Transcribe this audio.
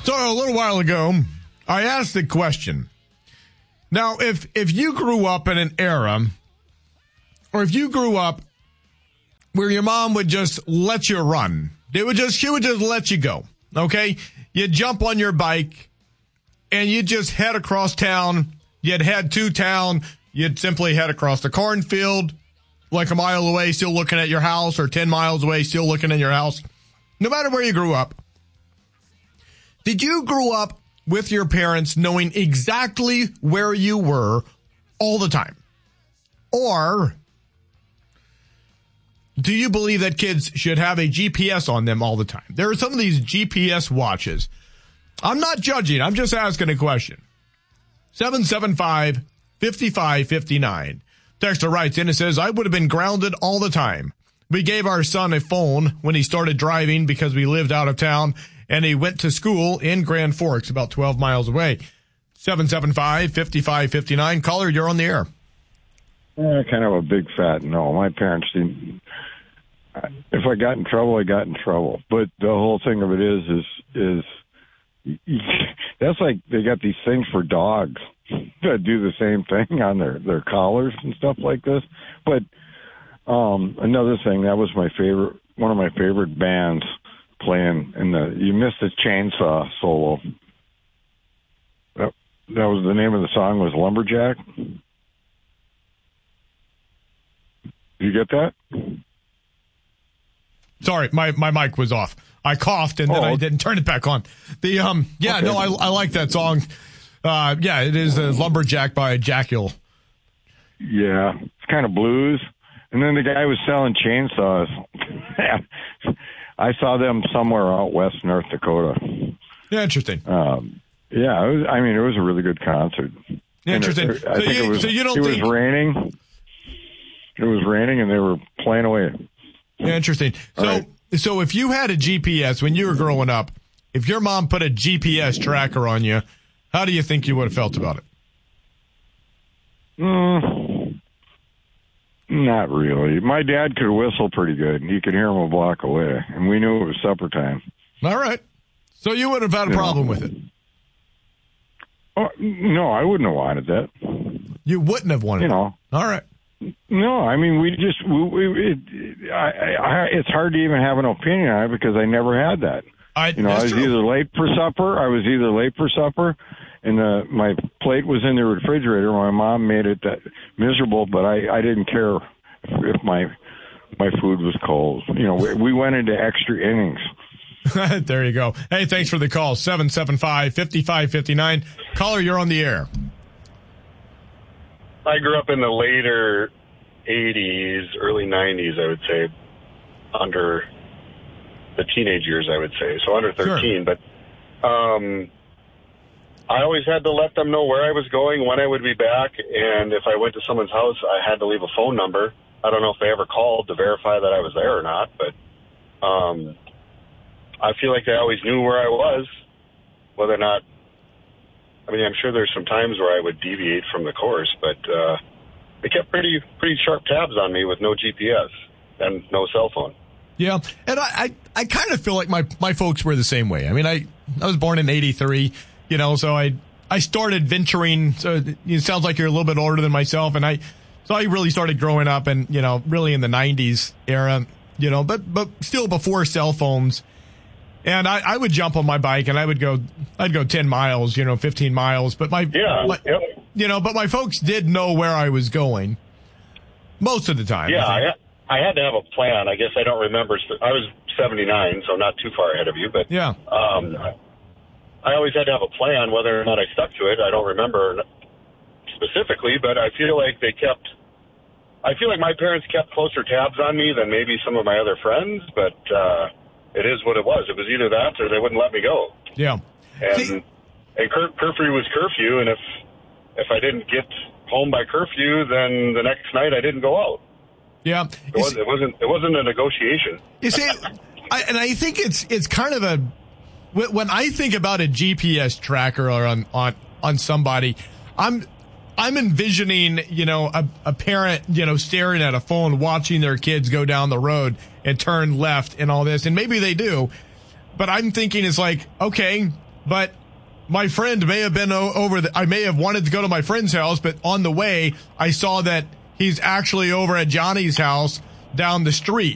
So a little while ago, I asked the question. Now, if you grew up in an era, or if you grew up where your mom would just let you run, she would just let you go, okay? You'd jump on your bike, and you'd just head across town. You'd head to town. You'd simply head across the cornfield, like a mile away, still looking at your house, or 10 miles away, still looking at your house. No matter where you grew up. Did you grow up with your parents knowing exactly where you were all the time? Or do you believe that kids should have a GPS on them all the time? There are some of these GPS watches. I'm not judging. I'm just asking a question. 775-5559. Texter writes in and says, I would have been grounded all the time. We gave our son a phone when he started driving because we lived out of town, and he went to school in Grand Forks, about 12 miles away. 775-5559. Caller, you're on the air. Kind of a big fat no. My parents didn't. If I got in trouble, I got in trouble. But the whole thing of it is that's like they got these things for dogs that do the same thing on their collars and stuff like this. But another thing, that was one of my favorite bands playing you missed the chainsaw solo. That was the name of the song, was Lumberjack. Did you get that? Sorry, my mic was off. I coughed and then I didn't turn it back on. Okay. No, I like that song. It is Lumberjack by Jack Hill. Yeah, it's kind of blues. And then the guy was selling chainsaws. I saw them somewhere out west North Dakota. Yeah, interesting. It was a really good concert. Interesting. It was raining. It was raining and they were playing away. Yeah, interesting. So if you had a GPS when you were growing up, if your mom put a GPS tracker on you, how do you think you would have felt about it? Not really. My dad could whistle pretty good. He could hear him a block away, and we knew it was supper time. All right. So you wouldn't have had a problem with it? Oh, no, I wouldn't have wanted that. You wouldn't have wanted it? All right. No, I mean, it's hard to even have an opinion on it because I never had that. I was either late for supper, and my plate was in the refrigerator. My mom made it that miserable, but I didn't care if my food was cold. We went into extra innings. There you go. Hey, thanks for the call. 775-5559. Caller, you're on the air. I grew up in the later 80s, early 90s, I would say, under the teenage years, I would say, so under 13. Sure. But I always had to let them know where I was going, when I would be back, and if I went to someone's house, I had to leave a phone number. I don't know if they ever called to verify that I was there or not, but I feel like they always knew where I was, whether or not. I mean, I'm sure there's some times where I would deviate from the course, but they kept pretty sharp tabs on me with no GPS and no cell phone. Yeah, and I kind of feel like my folks were the same way. I mean, I was born in 83, so I started venturing. So it sounds like you're a little bit older than myself, and I really started growing up and, really in the 90s era, but still before cell phones. And I would jump on my bike and I'd go 10 miles, 15 miles. But my folks did know where I was going most of the time. Yeah, I had to have a plan. I guess I don't remember. I was 79, so not too far ahead of you. But yeah, I always had to have a plan. Whether or not I stuck to it, I don't remember specifically. But I feel like my parents kept closer tabs on me than maybe some of my other friends. But it is what it was. It was either that or they wouldn't let me go. Yeah. And curfew was curfew, and if I didn't get home by curfew, then the next night I didn't go out. Yeah. It wasn't a negotiation. You see, I think it's kind of when I think about a GPS tracker or on somebody, I'm envisioning, a parent, staring at a phone, watching their kids go down the road and turn left and all this. And maybe they do. But I'm thinking it's like, okay, but my friend may have been I may have wanted to go to my friend's house, but on the way, I saw that he's actually over at Johnny's house down the street.